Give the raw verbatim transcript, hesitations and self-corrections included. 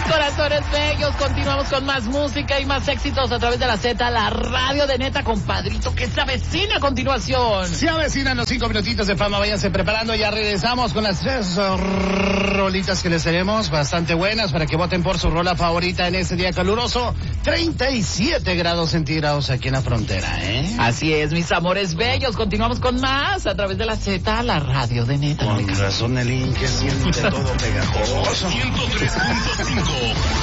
Mis corazones bellos, continuamos con más música y más éxitos a través de la Z, la radio de Neta, compadrito, que se avecina a continuación. Se avecinan los cinco minutitos de fama, váyanse preparando, ya regresamos con las tres rolitas que les tenemos, bastante buenas, para que voten por su rola favorita en este día caluroso, treinta y siete grados centígrados aquí en la frontera, ¿eh? Así es, mis amores bellos, continuamos con más a través de la Z, la radio de Neta. Con razón el Inge siente todo pegajoso. ciento tres punto cinco